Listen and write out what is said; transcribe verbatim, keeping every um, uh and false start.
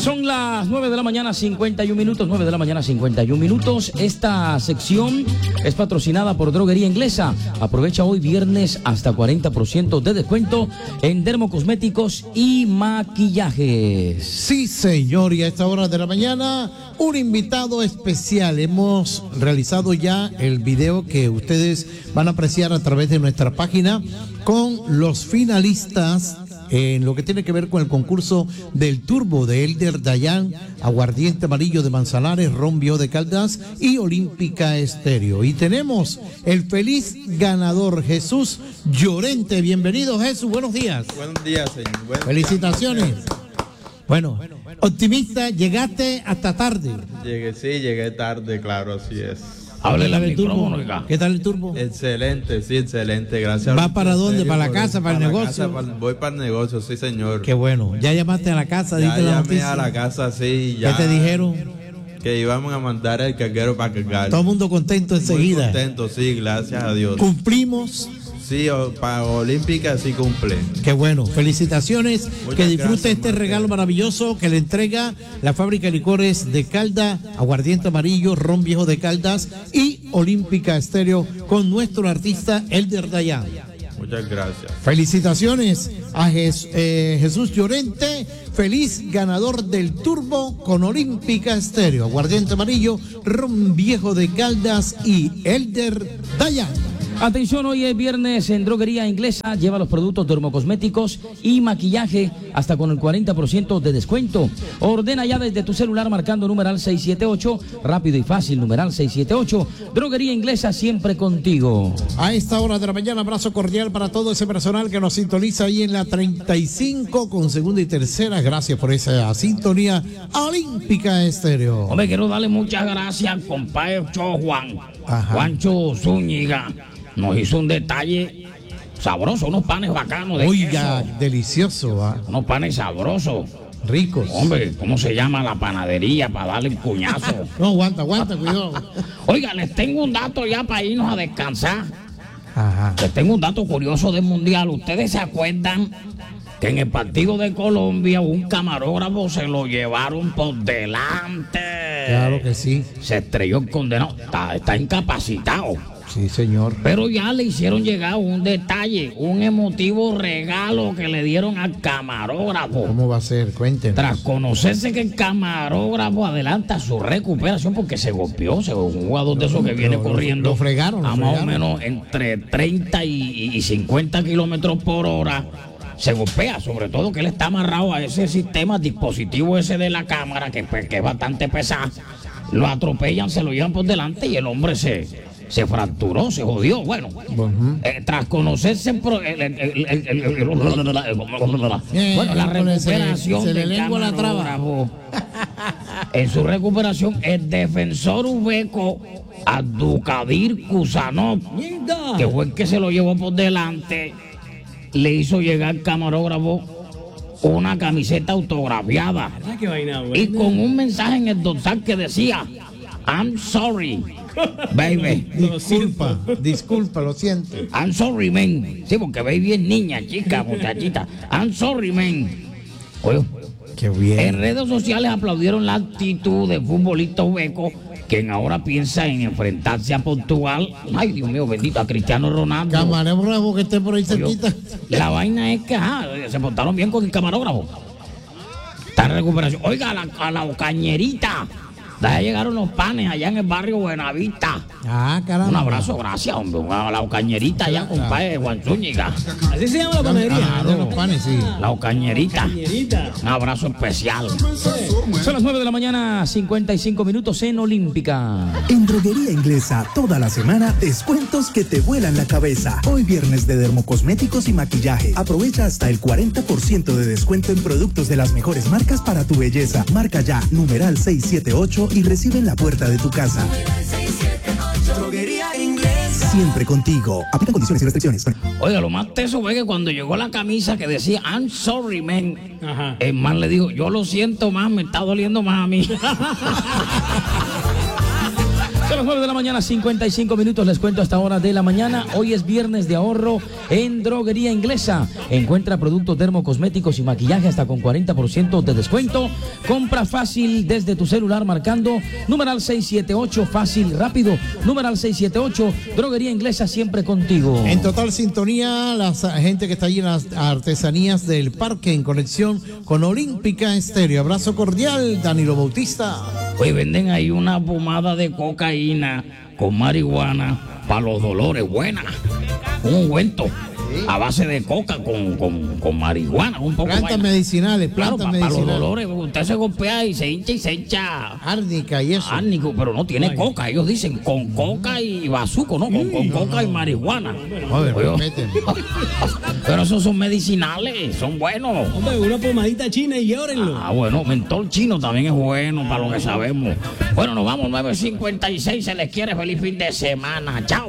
Son las nueve de la mañana, cincuenta y un minutos, nueve de la mañana, cincuenta y un minutos. Esta sección es patrocinada por Droguería Inglesa. Aprovecha hoy viernes hasta cuarenta por ciento de descuento en dermocosméticos y maquillajes. Sí, señor, y a esta hora de la mañana, un invitado especial. Hemos realizado ya el video que ustedes van a apreciar a través de nuestra página con los finalistas en lo que tiene que ver con el concurso del Turbo de Elder Dayan, Aguardiente Amarillo de Manzanares, Ron Viejo de Caldas y Olímpica Estéreo. Y tenemos el feliz ganador, Jesús Llorente. Bienvenido, Jesús, buenos días. Buenos días, señor. Buenos Felicitaciones. días. Bueno, optimista, llegaste hasta tarde. Llegué, sí, llegué tarde, claro, así es. Háblele al ¿Qué tal el micrófono, turbo? oiga. ¿Qué tal el turbo? Excelente, sí, excelente, gracias. ¿Va para dónde? ¿Para la por- casa, para el la negocio? casa, para- voy para el negocio, sí, señor. Qué bueno. ¿Ya llamaste a la casa? Ya ¿Diste la llamé noticia? a la casa, sí, ¿Qué ya. te dijeron? Que íbamos a mandar el carguero para cargar. Todo el mundo contento Muy enseguida. contento, sí, gracias a Dios. Cumplimos. Sí, o- para Olímpica sí cumple. Qué bueno, felicitaciones, Muchas que disfrute gracias, este Marta. regalo maravilloso que le entrega la fábrica de licores de Caldas, Aguardiente Amarillo, Ron Viejo de Caldas y Olímpica Estéreo con nuestro artista Elder Dayan. Muchas gracias. Felicitaciones a Jes- eh, Jesús Llorente, feliz ganador del Turbo con Olímpica Estéreo, Aguardiente Amarillo, Ron Viejo de Caldas y Elder Dayan. Atención, hoy es viernes en Droguería Inglesa. Lleva los productos dermocosméticos y maquillaje hasta con el cuarenta por ciento de descuento. Ordena ya desde tu celular marcando numeral seiscientos setenta y ocho. Rápido y fácil, numeral seiscientos setenta y ocho. Droguería Inglesa, siempre contigo. A esta hora de la mañana, abrazo cordial para todo ese personal que nos sintoniza ahí en la treinta y cinco con segunda y tercera. Gracias por esa sintonía. Olímpica Estéreo. Hombre, quiero darle muchas gracias, compadre Cho Juan. Ajá. Juancho Zúñiga nos hizo un detalle sabroso, unos panes bacanos de Oiga, queso. delicioso, ¿ah? Unos panes sabrosos. Ricos. Hombre, ¿cómo se llama la panadería para darle un cuñazo? No, aguanta, aguanta, cuidado. Oiga, les tengo un dato ya para irnos a descansar. Ajá. Les tengo un dato curioso del Mundial. ¿Ustedes se acuerdan que en el partido de Colombia un camarógrafo se lo llevaron por delante? Claro que sí. Se estrelló el condenado. Está, está incapacitado. Sí, señor. Pero ya le hicieron llegar un detalle, un emotivo regalo que le dieron al camarógrafo. ¿Cómo va a ser? Cuéntenos. Tras conocerse que el camarógrafo adelanta su recuperación porque se golpeó, se un jugador de esos que viene lo- lo- corriendo lo fregaron, lo a más o fregaron. menos entre treinta y, y cincuenta kilómetros por hora. Se golpea, sobre todo que él está amarrado a ese sistema, dispositivo ese de la cámara, que, pues, que es bastante pesado. Lo atropellan, se lo llevan por delante y el hombre se, se fracturó, se jodió. Bueno, Ujú. eh, tras conocerse el pro- el- el- el- el- el- el- bueno, la híjole, se- recuperación se le del lengua la traba. camarógrafo. En su recuperación, el defensor uzbeco Abdulkadir Kusanov, que fue el que se lo llevó por delante, le hizo llegar al camarógrafo una camiseta autografiada y con un mensaje en el dorsal que decía I'm sorry, baby. Disculpa, disculpa, lo siento. I'm sorry, man. Sí, porque baby es niña, chica, muchachita. I'm sorry, man. Oye, Qué en bien. redes sociales aplaudieron la actitud del futbolista uzbeco, quien ahora piensa en enfrentarse a Portugal. Ay, Dios mío, bendito, a Cristiano Ronaldo. Camarógrafo que esté por ahí Oye, cerquita. la vaina es que ajá, se portaron bien con el camarógrafo. Está en recuperación. Oiga, a la, a la cañerita. Ya llegaron los panes allá en el barrio Buenavista. Ah, caramba. Un abrazo, gracias, hombre. A la cañerita allá, compadre Juan Zúñiga. Así se llama la panadería. Ah, de los panes, sí. La cañerita. Cañerita. Un abrazo especial. Son las nueve de la mañana, cincuenta y cinco minutos en Olímpica. En Droguería Inglesa, toda la semana, descuentos que te vuelan la cabeza. Hoy viernes de dermocosméticos y maquillaje. Aprovecha hasta el cuarenta por ciento de descuento en productos de las mejores marcas para tu belleza. Marca ya, numeral seiscientos setenta y ocho y recibe en la puerta de tu casa. Droguería Inglesa. Siempre contigo. Aplican condiciones y restricciones. Oiga, lo más teso fue que cuando llegó la camisa que decía I'm sorry, man, Ajá. el man le dijo, yo lo siento más, me está doliendo más a mí. Son las nueve de la mañana, cincuenta y cinco minutos. Les cuento hasta hora de la mañana. Hoy es viernes de ahorro en Droguería Inglesa. Encuentra productos dermocosméticos y maquillaje hasta con cuarenta por ciento de descuento. Compra fácil desde tu celular marcando numeral seiscientos setenta y ocho. Fácil, rápido. Numeral seiscientos setenta y ocho. Droguería Inglesa, siempre contigo. En total sintonía, la gente que está allí en las artesanías del parque en conexión con Olímpica Estéreo. Abrazo cordial, Danilo Bautista. Hoy venden ahí una pomada de cocaína con marihuana para los dolores, buena. Un ungüento a base de coca con, con, con marihuana, un poco Plantas vaina. medicinales, Claro, plantas para los medicinales. dolores, usted se golpea y se hincha y se hincha. Árnica y eso. Árnico, pero no tiene coca. Ellos dicen con coca y bazuco, ¿no? Con, con coca y marihuana. A ver, Oye, respeten. pero esos son medicinales, son buenos. Hombre, una pomadita china y llórenlo. Ah, bueno, mentol chino también es bueno para lo que sabemos. Bueno, nos vamos, nueve cincuenta y seis, se les quiere, feliz fin de semana. Chao.